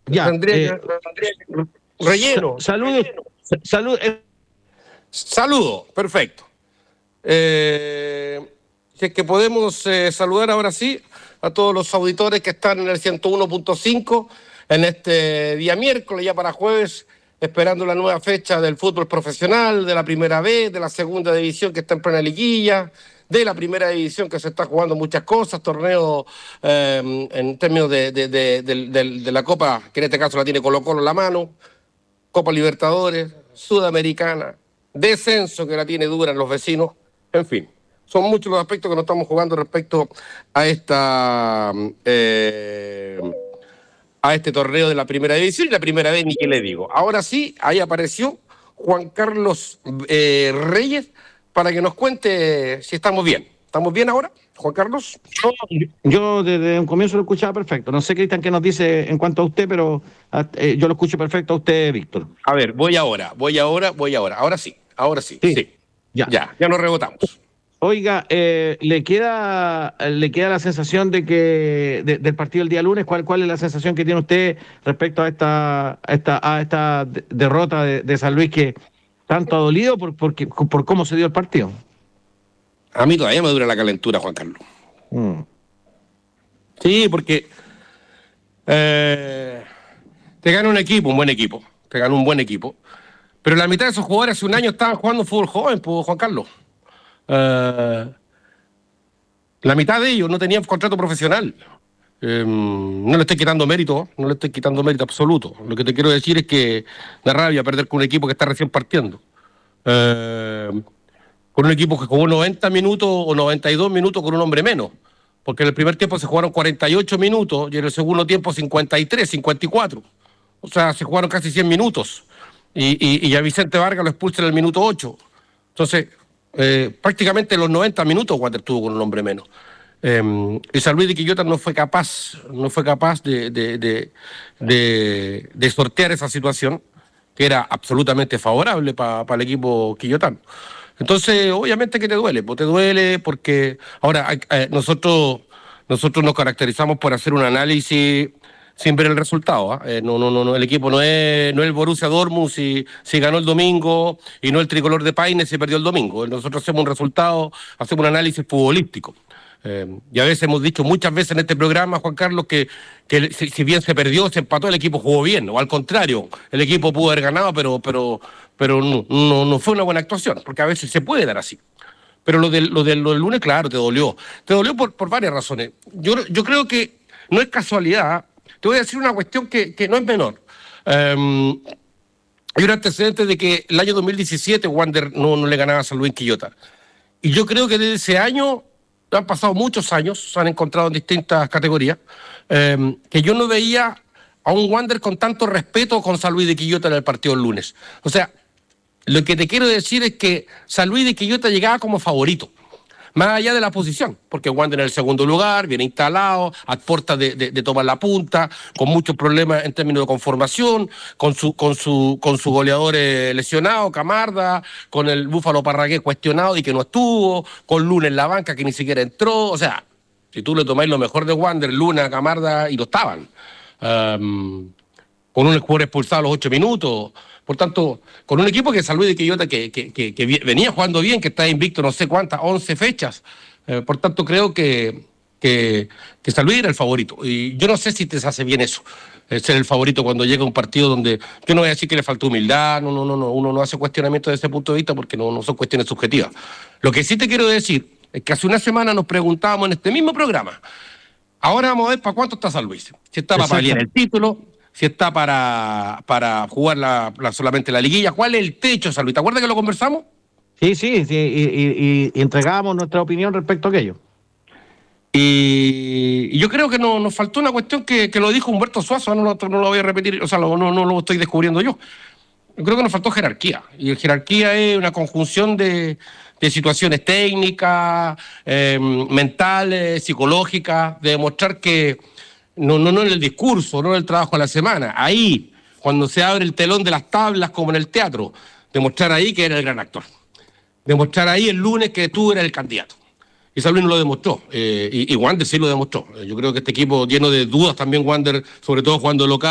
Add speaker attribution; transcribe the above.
Speaker 1: Ya.
Speaker 2: Tendría relleno.
Speaker 1: Saludos. Salud.
Speaker 2: Saludo, perfecto. Si es que podemos saludar ahora sí a todos los auditores que están en el 101.5 en este día miércoles, ya para jueves, esperando la nueva fecha del fútbol profesional, de la primera B, de la segunda división que está en plena liguilla, de la primera división que se está jugando muchas cosas, torneo en términos de la Copa, que en este caso la tiene Colo-Colo en la mano, Copa Libertadores, Sudamericana, descenso que la tiene dura en los vecinos, en fin. Son muchos los aspectos que nos estamos jugando respecto a este torneo de la primera división y la primera vez, ni qué le digo. Ahora sí, ahí apareció Juan Carlos Reyes para que nos cuente si estamos bien. ¿Estamos bien ahora, Juan Carlos?
Speaker 1: Yo desde un comienzo lo escuchaba perfecto. No sé, Cristian, qué nos dice en cuanto a usted, pero yo lo escucho perfecto a usted, Víctor.
Speaker 2: A ver, voy ahora. Ahora sí. Sí. Ya nos rebotamos.
Speaker 1: Oiga, ¿le queda la sensación de que del partido del día lunes? ¿Cuál es la sensación que tiene usted respecto a esta derrota de San Luis que tanto ha dolido por cómo se dio el partido?
Speaker 2: A mí todavía me dura la calentura, Juan Carlos. Sí, porque te gana un equipo, un buen equipo. Te gana un buen equipo. Pero la mitad de esos jugadores hace un año estaban jugando fútbol joven, pues, Juan Carlos. La mitad de ellos no tenían contrato profesional. No le estoy quitando mérito, absoluto. Lo que te quiero decir es que da rabia perder con un equipo que está recién partiendo. Con un equipo que jugó 90 minutos o 92 minutos con un hombre menos. Porque en el primer tiempo se jugaron 48 minutos y en el segundo tiempo 53, 54. O sea, se jugaron casi 100 minutos. Y a Vicente Vargas lo expulsan en el minuto 8. Entonces, prácticamente los 90 minutos Wander tuvo con un hombre menos. Y San Luis de Quillota no fue capaz de sortear esa situación, que era absolutamente favorable para el equipo quillotano. Entonces, obviamente que te duele porque ahora nosotros nos caracterizamos por hacer un análisis sin ver el resultado. No, el equipo no es el Borussia Dortmund si ganó el domingo y no el tricolor de Paine si perdió el domingo. Nosotros hacemos un resultado, hacemos un análisis futbolístico. Y a veces hemos dicho muchas veces en este programa, Juan Carlos, que si bien se perdió, se empató, el equipo jugó bien, o al contrario, el equipo pudo haber ganado, pero no fue una buena actuación, porque a veces se puede dar así. Pero lo del lunes, claro, te dolió. Te dolió por varias razones. Yo creo que no es casualidad. Te voy a decir una cuestión que no es menor. Hay un antecedente de que el año 2017 Wander no le ganaba a San Luis en Quillota. Y yo creo que desde ese año, han pasado muchos años, se han encontrado en distintas categorías, que yo no veía a un Wander con tanto respeto con San Luis de Quillota en el partido del lunes. O sea, lo que te quiero decir es que San Luis de Quillota llegaba como favorito, más allá de la posición, porque Wander en el segundo lugar, bien instalado, a puertas de tomar la punta, con muchos problemas en términos de conformación, con su goleador lesionado, Camarda, con el Búfalo Parragué cuestionado y que no estuvo, con Luna en la banca que ni siquiera entró. O sea, si tú le tomáis lo mejor de Wander, Luna, Camarda, y no estaban. Con un jugador expulsado a los 8 minutos. Por tanto, con un equipo que San Luis de Quillota que venía jugando bien, que está invicto no sé cuántas, 11 fechas. Por tanto, creo que San Luis era el favorito. Y yo no sé si te hace bien eso, ser el favorito cuando llega un partido donde... Yo no voy a decir que le faltó humildad, no. Uno no hace cuestionamiento desde ese punto de vista porque no son cuestiones subjetivas. Lo que sí te quiero decir es que hace una semana nos preguntábamos en este mismo programa, ahora vamos a ver para cuánto está San Luis. Si está para pelear el título, si está para jugar solamente la liguilla. ¿Cuál es el techo, San Luis? ¿Te acuerdas que lo conversamos?
Speaker 1: Sí, y entregábamos nuestra opinión respecto a aquello.
Speaker 2: Y yo creo que nos faltó una cuestión que lo dijo Humberto Suazo, no lo voy a repetir, o sea, no lo estoy descubriendo yo. Yo creo que nos faltó jerarquía, y la jerarquía es una conjunción de situaciones técnicas, mentales, psicológicas, de demostrar que no en el discurso, no en el trabajo a la semana, ahí, cuando se abre el telón de las tablas como en el teatro, demostrar ahí que era el gran actor, demostrar ahí el lunes que tú eras el candidato. Y San Luis no lo demostró, y Wander sí lo demostró. Yo creo que este equipo lleno de dudas también, Wander, sobre todo jugando local,